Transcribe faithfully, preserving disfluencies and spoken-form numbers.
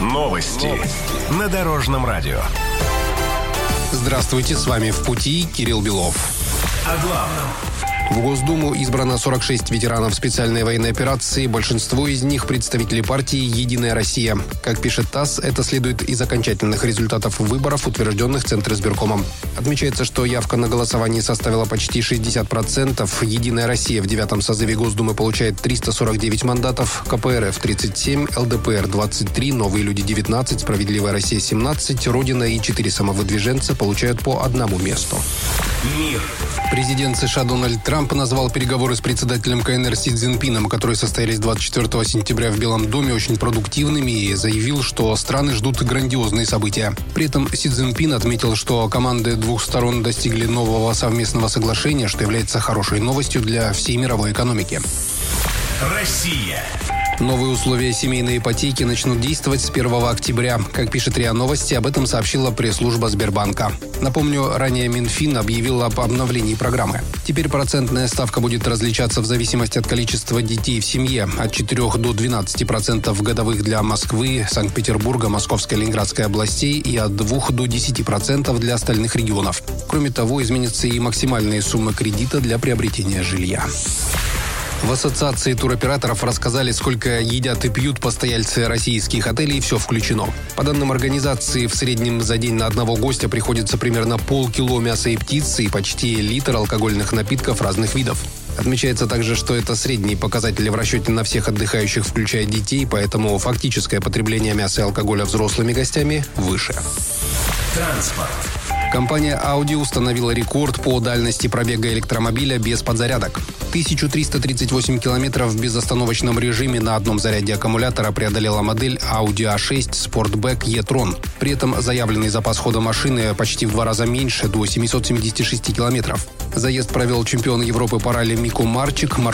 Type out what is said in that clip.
Новости. Новости. На Дорожном радио. Здравствуйте, с вами «В пути» Кирилл Белов. О главном. В Госдуму избрано сорок шесть ветеранов специальной военной операции. Большинство из них представители партии «Единая Россия». Как пишет ТАСС, это следует из окончательных результатов выборов, утвержденных Центризбиркомом. Отмечается, что явка на голосование составила почти шестьдесят процентов. «Единая Россия» в девятом созыве Госдумы получает триста сорок девять мандатов, ка пэ эр эф тридцать семь, эл дэ пэ эр двадцать три, Новые люди девятнадцать, Справедливая Россия семнадцать, Родина и четыре самовыдвиженца получают по одному месту. Мир. Президент США Дональд Трамп назвал переговоры с председателем ка эн эр Си Цзиньпином, которые состоялись двадцать четвёртого сентября в Белом доме, очень продуктивными и заявил, что страны ждут грандиозные события. При этом Си Цзиньпин отметил, что команды двух сторон достигли нового совместного соглашения, что является хорошей новостью для всей мировой экономики. Россия. Новые условия семейной ипотеки начнут действовать с первого октября. Как пишет РИА Новости, об этом сообщила пресс-служба Сбербанка. Напомню, ранее Минфин объявил об обновлении программы. Теперь процентная ставка будет различаться в зависимости от количества детей в семье. От четырёх до двенадцати процентов годовых для Москвы, Санкт-Петербурга, Московской и Ленинградской областей и от двух до десяти процентов для остальных регионов. Кроме того, изменятся и максимальные суммы кредита для приобретения жилья. В ассоциации туроператоров рассказали, сколько едят и пьют постояльцы российских отелей, все включено. По данным организации, в среднем за день на одного гостя приходится примерно полкило мяса и птицы и почти литр алкогольных напитков разных видов. Отмечается также, что это средние показатели в расчете на всех отдыхающих, включая детей, поэтому фактическое потребление мяса и алкоголя взрослыми гостями выше. Транспорт. Компания Audi установила рекорд по дальности пробега электромобиля без подзарядок. тысяча триста тридцать восемь километров в безостановочном режиме на одном заряде аккумулятора преодолела модель Audi а шесть Sportback e-tron. При этом заявленный запас хода машины почти в два раза меньше, до семисот семидесяти шести километров. Заезд провел чемпион Европы по ралли Мико Марчик.